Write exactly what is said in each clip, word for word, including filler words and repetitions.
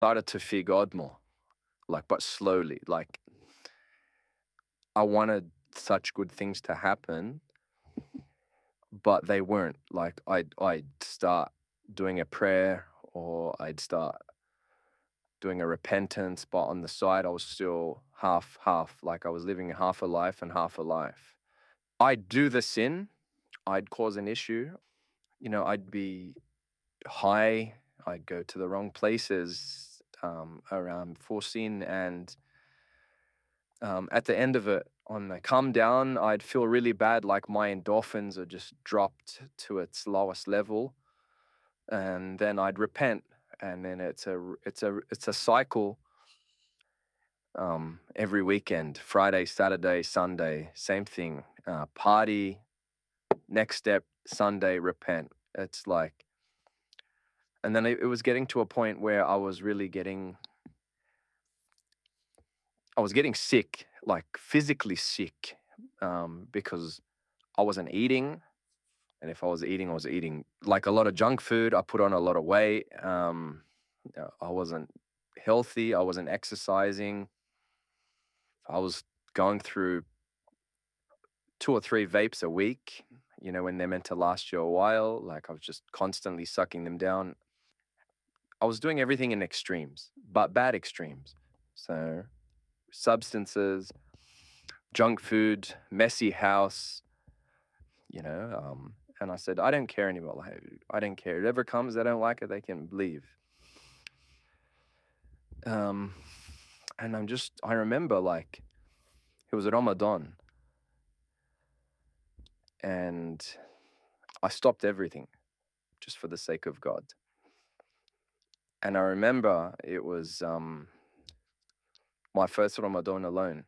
Started to fear God more, like, but slowly. Like, I wanted such good things to happen, but they weren't. Like, I'd I'd start doing a prayer, or I'd start doing a repentance, but on the side I was still half half. Like, I was living half a life and half a life. I'd do the sin, I'd cause an issue. You know, I'd be high, I'd go to the wrong places um, around for sin, and um, at the end of it, on the come down, I'd feel really bad, like my endorphins are just dropped to its lowest level, and then I'd repent, and then it's a it's a it's a cycle. Um, every weekend, Friday, Saturday, Sunday, same thing. Uh, party, next step, Sunday, repent. It's like, and then it, it was getting to a point where I was really getting, I was getting sick, like physically sick, um, because I wasn't eating. And if I was eating, I was eating like a lot of junk food. I put on a lot of weight. Um, you know, I wasn't healthy. I wasn't exercising. I was going through two or three vapes a week, you know, when they're meant to last you a while. Like, I was just constantly sucking them down. I was doing everything in extremes, but bad extremes. So, substances, junk food, messy house, you know. Um, and I said, I don't care anymore. Like, I don't care. Whoever comes, they don't like it, they can leave. Um, and I'm just, I remember, like, it was Ramadan, and I stopped everything just for the sake of God. And I remember it was um, my first Ramadan alone.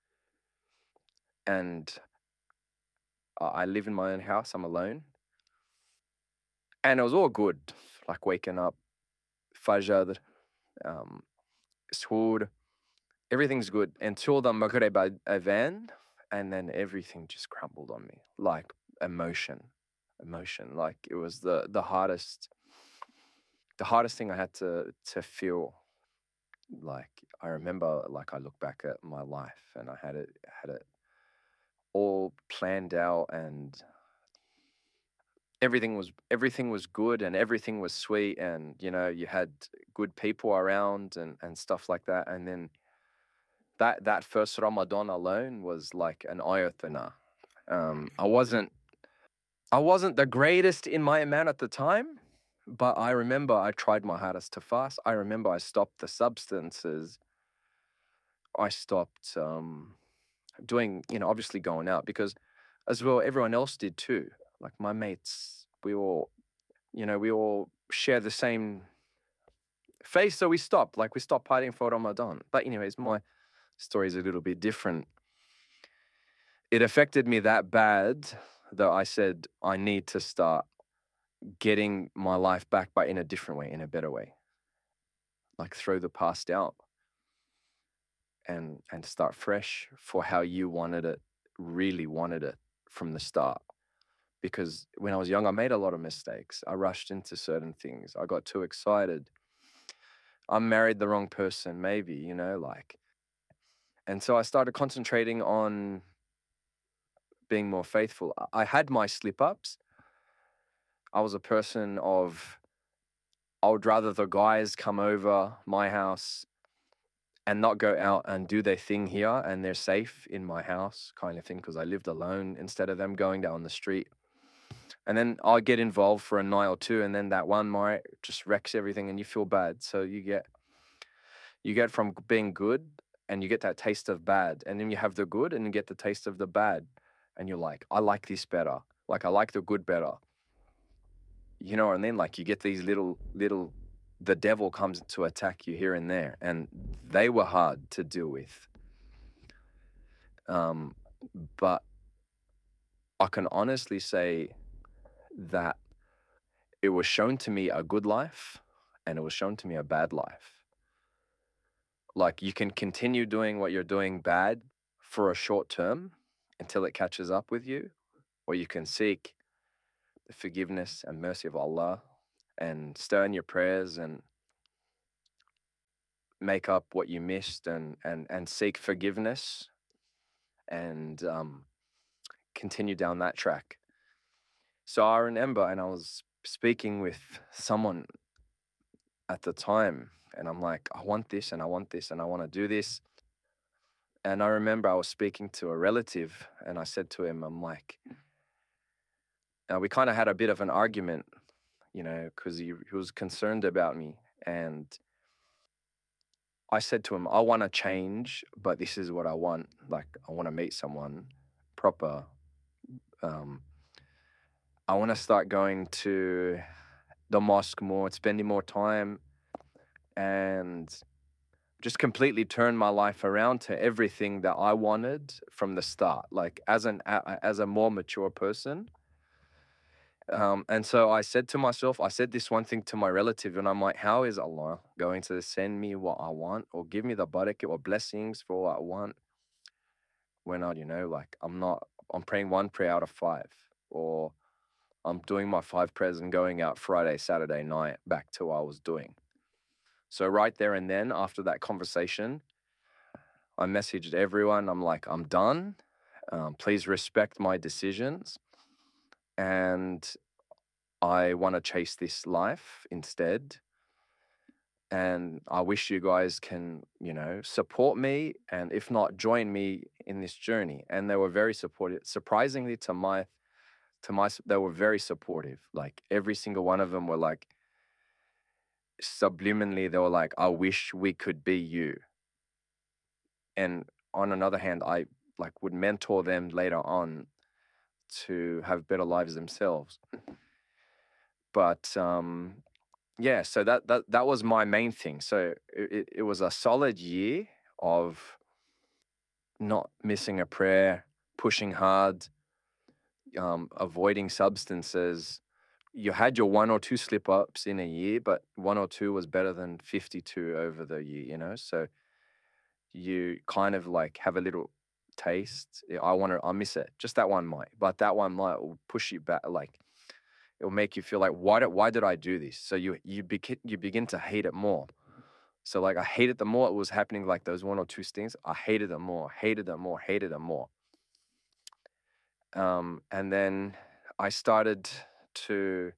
And I I live in my own house, I'm alone. And it was all good, like waking up, Fajr, um, Suhoor, everything's good until the Maghrib ad- Adhan, and then everything just crumbled on me, like emotion, emotion. Like, it was the the hardest, the hardest thing I had to to feel. Like, I remember, like, I look back at my life and I had it had it all planned out, and everything was everything was good, and everything was sweet, and you know, you had good people around, and and stuff like that. And then that that first Ramadan alone was like an eye opener. Um, I wasn't I wasn't the greatest in my amount at the time, but I remember I tried my hardest to fast. I remember I stopped the substances. I stopped um, doing, you know, obviously going out, because as well everyone else did too. Like, my mates, we all, you know, we all share the same face, so we stopped. Like, we stopped partying for Ramadan. But anyways, my story is a little bit different. It affected me that bad that I said I need to start getting my life back, but in a different way, in a better way. Like, throw the past out, and and start fresh for how you wanted it, really wanted it from the start. Because when I was young, I made a lot of mistakes. I rushed into certain things. I got too excited. I married the wrong person, maybe, you know, like. And so I started concentrating on being more faithful. I I had my slip ups. I was a person of, I would rather the guys come over my house and not go out and do their thing here, and they're safe in my house, kind of thing, because I lived alone, instead of them going down the street. And then I get involved for a night or two, and then that one night just wrecks everything, and you feel bad. So you get you get from being good, and you get that taste of bad, and then you have the good, and you get the taste of the bad, and you're like, I like this better. Like, I like the good better. You know what I mean? Like, you get these little little, the devil comes to attack you here and there, and they were hard to deal with. Um, but I can honestly say that it was shown to me a good life, and it was shown to me a bad life. Like, you can continue doing what you're doing bad for a short term until it catches up with you, or you can seek the forgiveness and mercy of Allah and stir in your prayers and make up what you missed, and and and seek forgiveness, and um, continue down that track. So I remember, and I was speaking with someone at the time, and I'm like, I want this, and I want this, and I want to do this. And I remember I was speaking to a relative, and I said to him, I'm like, uh, we kind of had a bit of an argument, you know, because he, he was concerned about me. And I said to him, I want to change, but this is what I want. Like, I want to meet someone proper. Um, I want to start going to the mosque more, spending more time, and just completely turn my life around to everything that I wanted from the start, like as an a- as a more mature person. Um, and so I said to myself, I said this one thing to my relative, and I'm like, how is Allah going to send me what I want, or give me the barakah or blessings for what I want, when I, you know, like I'm not, I'm praying one prayer out of five, or I'm doing my five prayers and going out Friday, Saturday night back to what I was doing. So right there and then, after that conversation, I messaged everyone. I'm like, I'm done. Um, please respect my decisions. And I want to chase this life instead. And I wish you guys can, you know, support me, and if not, join me in this journey. And they were very supportive. Surprisingly, to my, to my, they were very supportive. Like every single one of them were like, subliminally, they were like, I wish we could be you. And on another hand, I like would mentor them later on to have better lives themselves. But um, yeah, so that that that was my main thing. So it, it, it was a solid year of not missing a prayer, pushing hard, um, avoiding substances. You had your one or two slip ups in a year, but one or two was better than fifty-two over the year, you know? So you kind of like have a little taste. Yeah, I want to, I miss it. Just that one might, but that one might will push you back. Like it'll make you feel like, why did, why did I do this? So you, you begin, you begin to hate it more. So like I hated the more it was happening, like those one or two stings, I hated them more, hated them more, hated them more. Um, and then I started to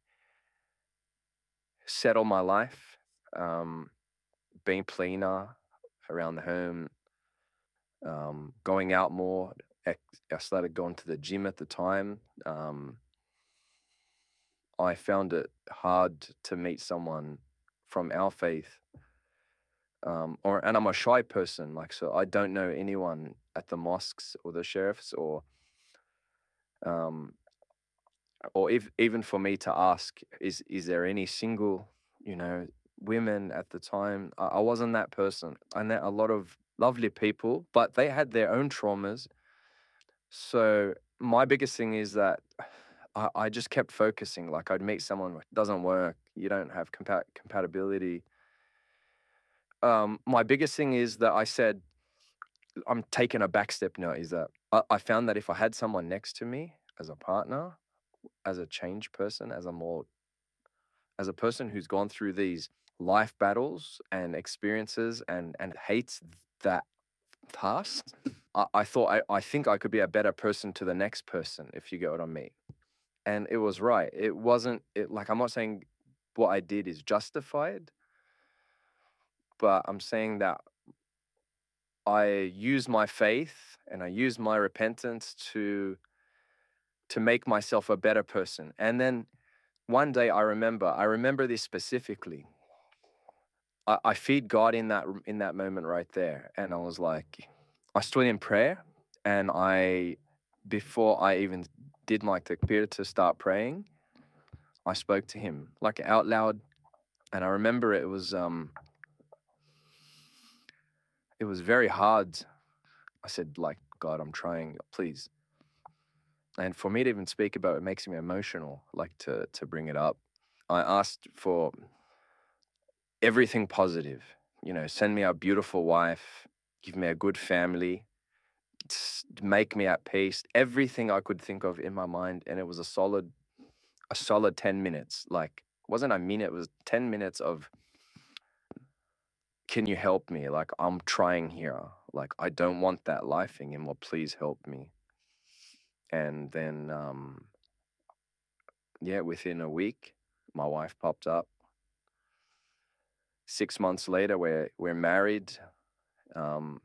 settle my life, um, being cleaner around the home, um, going out more. ex- I started going to the gym at the time. Um, I found it hard to meet someone from our faith, um, or and I'm a shy person, like so I don't know anyone at the mosques or the sheriffs, or um, or if, even for me to ask, is is there any single, you know, women at the time? I, I wasn't that person. I met a lot of lovely people, but they had their own traumas. So my biggest thing is that I, I just kept focusing. Like I'd meet someone, it doesn't work. You don't have compa- compatibility. Um, my biggest thing is that I said, I'm taking a back step now, is that I, I found that if I had someone next to me as a partner, as a change person, as a more, as a person who's gone through these life battles and experiences, and, and hates that past, I, I thought, I, I think I could be a better person to the next person, if you get what I mean. And it was right. It wasn't, it, like, I'm not saying what I did is justified, but I'm saying that I used my faith and I used my repentance to to make myself a better person. And then one day I remember, I remember this specifically. I, I feed God in that in that moment right there. And I was like, I stood in prayer, and I, before I even did like the takbir to start praying, I spoke to him like out loud. And I remember it was um it was very hard. I said, like, God, I'm trying, please. And for me to even speak about it makes me emotional, like to to bring it up. I asked for everything positive, you know, send me a beautiful wife, give me a good family, s- make me at peace, everything I could think of in my mind. And it was a solid, a solid ten minutes. Like, it wasn't a minute, it was ten minutes of can you help me? Like, I'm trying here. Like, I don't want that life anymore. Please help me. And then, um, yeah, within a week, my wife popped up. Six months later, we're we're married. Um,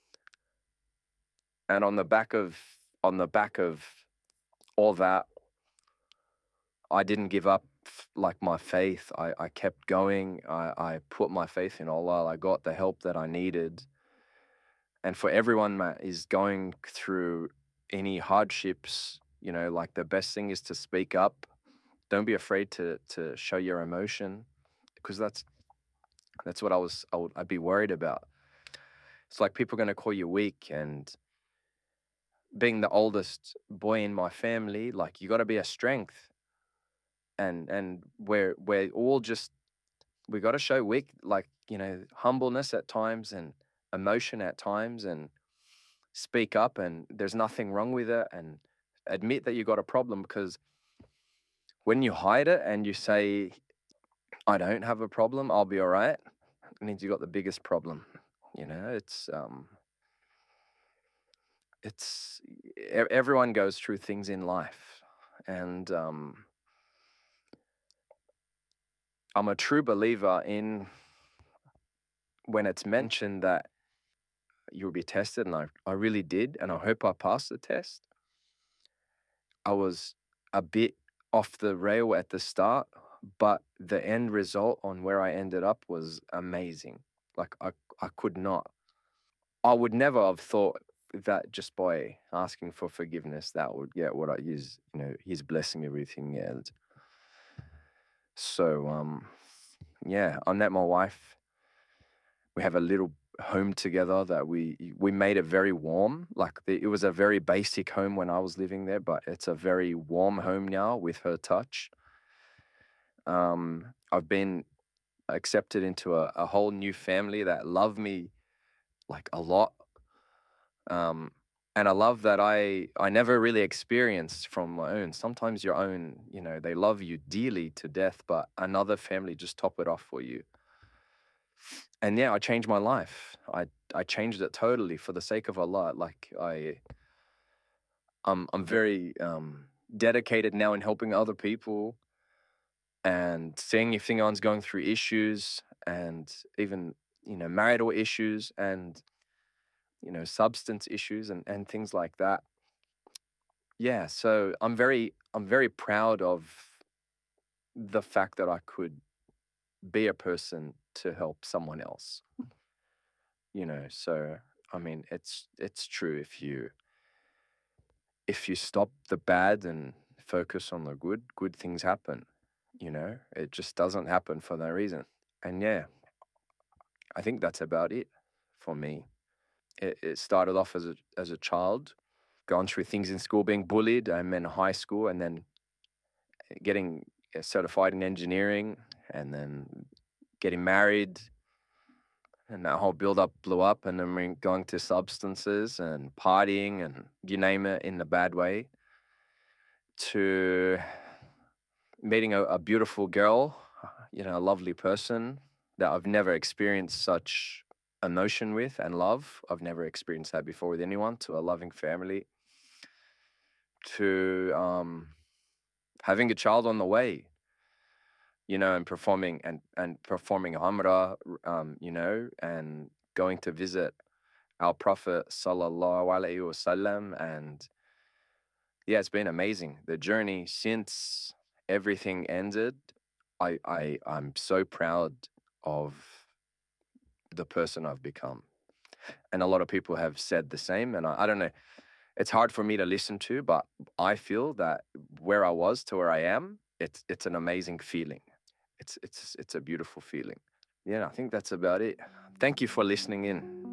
and on the back of on the back of all that, I didn't give up like my faith. I, I kept going. I, I put my faith in Allah. I got the help that I needed. And for everyone that is going through any hardships, you know, like the best thing is to speak up. Don't be afraid to to show your emotion, because that's that's what I was I would, I'd be worried about. It's like people are going to call you weak, and being the oldest boy in my family, like, you got to be a strength. And and we're we're all just we got to show weak, like, you know, humbleness at times and emotion at times, and speak up, and there's nothing wrong with it, and admit that you got a problem, because when you hide it and you say, I don't have a problem, I'll be all right, it means you got the biggest problem. You know, it's um it's e- everyone goes through things in life, and um I'm a true believer in when it's mentioned that you'll be tested, and I, I really did, and I hope I passed the test. I was a bit off the rail at the start, but the end result on where I ended up was amazing. Like, I I could not. I would never have thought that just by asking for forgiveness that would get what I use, you know, His blessing everything. And so um yeah, I met my wife. We have a little home together that we we made it very warm. Like, the, it was a very basic home when I was living there, but it's a very warm home now with her touch. Um, I've been accepted into a, a whole new family that love me like a lot. Um, and I love that I I never really experienced from my own. Sometimes your own, you know, they love you dearly to death, but another family just top it off for you. And yeah, I changed my life. I I changed it totally for the sake of Allah. Like, I I'm I'm very um dedicated now in helping other people and seeing if anyone's going through issues, and even, you know, marital issues, and, you know, substance issues, and and things like that. Yeah, so I'm very I'm very proud of the fact that I could be a person to help someone else. You know, so I mean, it's it's true, if you if you stop the bad and focus on the good, good things happen. You know, it just doesn't happen for no reason. And yeah, I think that's about it for me. It, it started off as a as a child, gone through things in school, being bullied, and then high school, and then getting uh, certified in engineering, and then getting married, and that whole build up blew up, and then we're going to substances and partying and you name it in the bad way, to meeting a, a beautiful girl, you know, a lovely person that I've never experienced such emotion with and love. I've never experienced that before with anyone, to a loving family, to um, having a child on the way, you know, and performing and, and performing Umrah, um, you know, and going to visit our Prophet Sallallahu Alaihi Wasallam. And yeah, it's been amazing. The journey since everything ended, I, I, I'm so proud of the person I've become. And a lot of people have said the same. And I, I don't know, it's hard for me to listen to, but I feel that where I was to where I am, it's it's an amazing feeling. It's it's it's a beautiful feeling. Yeah, I think that's about it. Thank you for listening in.